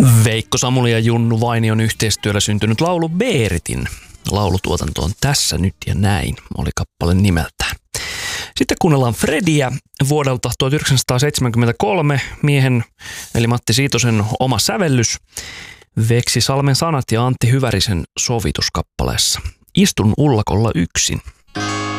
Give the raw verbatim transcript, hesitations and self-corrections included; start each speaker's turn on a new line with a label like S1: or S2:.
S1: Veikko Samuli ja Junnu Vainion yhteistyöllä syntynyt laulu Beeritin laulutuotanto on Tässä nyt ja näin, oli kappale nimeltään. Sitten kuunnellaan Frediä vuodelta tuhatyhdeksänsataaseitsemänkymmentäkolme, miehen eli Matti Siitosen oma sävellys, Veksi Salmen sanat ja Antti Hyvärisen sovituskappaleessa. Istun ullakolla yksin.